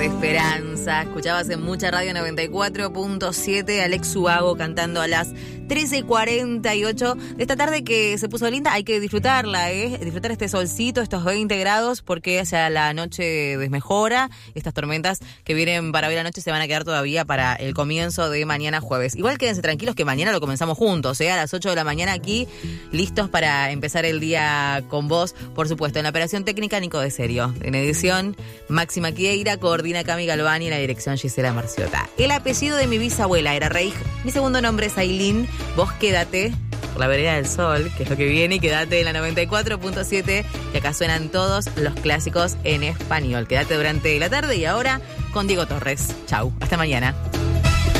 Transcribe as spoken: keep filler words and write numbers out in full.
de esperanza. Escuchabas en Mucha Radio noventa y cuatro punto siete Alex Ubago cantando a las trece y cuarenta y ocho de esta tarde que se puso linda. Hay que disfrutarla, ¿eh? Disfrutar este solcito, estos veinte grados, porque hacia la noche desmejora. Estas tormentas que vienen para hoy la noche se van a quedar todavía para el comienzo de mañana jueves. Igual quédense tranquilos que mañana lo comenzamos juntos, ¿eh? A las ocho de la mañana aquí, listos para empezar el día con vos. Por supuesto, en la operación técnica Nico de Serio. En edición, Máxima Quieira, coordina Cami Galvani, en la dirección Gisela Marciota. El apellido de mi bisabuela era Reig. Mi segundo nombre es Ailín. Vos quédate por la vereda del sol, que es lo que viene, y quédate en la noventa y cuatro punto siete, que acá suenan todos los clásicos en español. Quédate durante la tarde y ahora con Diego Torres. Chau, hasta mañana.